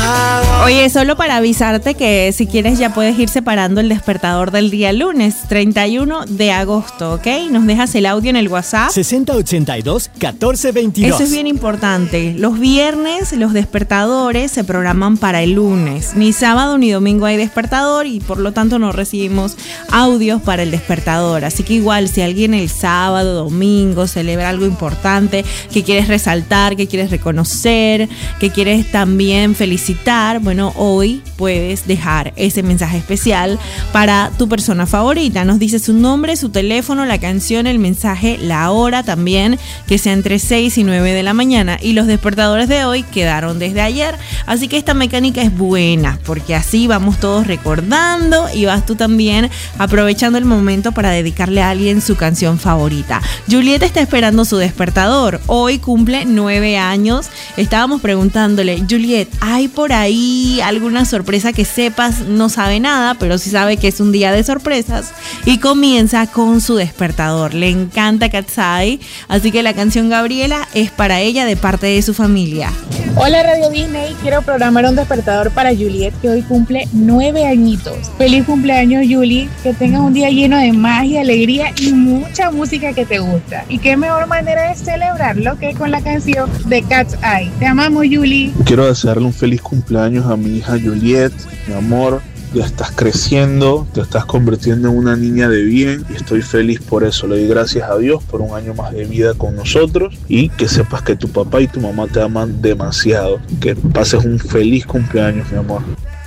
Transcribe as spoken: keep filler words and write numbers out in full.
Oye, solo para avisarte que si quieres ya puedes ir separando el despertador del día lunes, treinta y uno de agosto, ¿ok? Nos dejas el audio en el WhatsApp. sesenta ochenta y dos, catorce veintidós. Eso es bien importante. Los viernes los despertadores se programan para el lunes. Ni sábado ni domingo hay despertador y por lo tanto no recibimos audios para el despertador. Así que igual si alguien el sábado, domingo celebra algo importante, que quieres resaltar, que quieres reconocer, que quieres también felicitar, bueno, hoy puedes dejar ese mensaje especial para tu persona favorita. Nos dice su nombre, su teléfono, la canción, el mensaje, la hora también, que sea entre seis y nueve de la mañana. Y los despertadores de hoy quedaron desde ayer, así que esta mecánica es buena porque así vamos todos recordando y vas tú también aprovechando el momento para dedicarle a alguien su canción favorita. Juliet está esperando su despertador. Hoy cumple nueve años. Estábamos preguntándole, Juliet, ¿hay por ahí alguna sorpresa que sepas? No sabe nada, pero sí sabe que es un día de sorpresas y comienza con su despertador. Le encanta Cat's Eye, así que la canción Gabriela es para ella de parte de su familia. Hola Radio Disney, quiero programar un despertador para Juliet que hoy cumple nueve añitos. Feliz cumpleaños Julie, que tengas un día lleno de magia, alegría y mucha música que te gusta. Y qué mejor manera de celebrarlo que con la canción de Cat's Eye. Te amamos Julie. Quiero desearle un feliz cumpleaños a mi hija Juliet, mi amor. Ya estás creciendo, te estás convirtiendo en una niña de bien y estoy feliz por eso. Le doy gracias a Dios por un año más de vida con nosotros y que sepas que tu papá y tu mamá te aman demasiado. Que pases un feliz cumpleaños, mi amor.